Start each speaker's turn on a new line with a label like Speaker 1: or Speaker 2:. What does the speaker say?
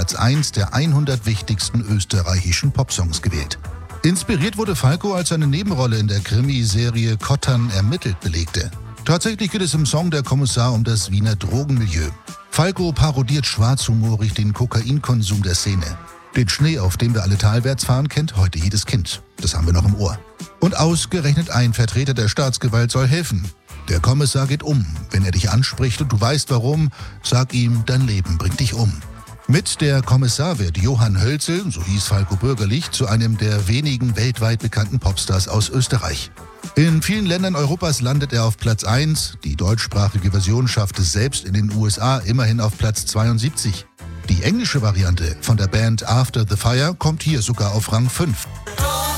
Speaker 1: Platz 1 der 100 wichtigsten österreichischen Popsongs gewählt. Inspiriert wurde Falco, als seine Nebenrolle in der Krimiserie Kottern ermittelt belegte. Tatsächlich geht es im Song Der Kommissar um das Wiener Drogenmilieu. Falco parodiert schwarzhumorig den Kokainkonsum der Szene. Den Schnee, auf dem wir alle talwärts fahren, kennt heute jedes Kind. Das haben wir noch im Ohr. Und ausgerechnet ein Vertreter der Staatsgewalt soll helfen. Der Kommissar geht um. Wenn er dich anspricht und du weißt warum, sag ihm, dein Leben bringt dich um. Mit Der Kommissar wird Johann Hölzel, so hieß Falco bürgerlich, zu einem der wenigen weltweit bekannten Popstars aus Österreich. In vielen Ländern Europas landet er auf Platz 1. Die deutschsprachige Version schafft es selbst in den USA immerhin auf Platz 72. Die englische Variante von der Band After the Fire kommt hier sogar auf Rang 5.